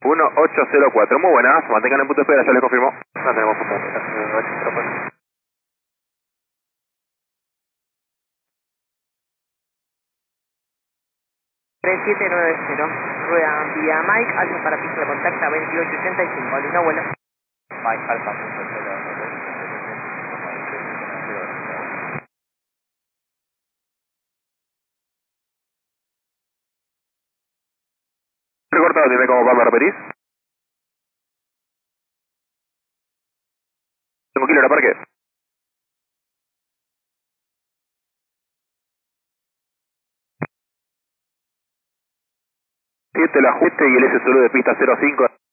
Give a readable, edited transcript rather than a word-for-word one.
1804, muy buenas, mantengan en punto de espera, ya les confirmo. No tenemos punto de espera, 1804. 3790, rueda vía Mike, alfa para pista de contacta 2885, línea vuelo. Mike Alfa, punto de espera. Recortado, dime cómo va, ¿me repetís? Tengo kilo, parque. 7 el ajuste y el S solo de pista 05.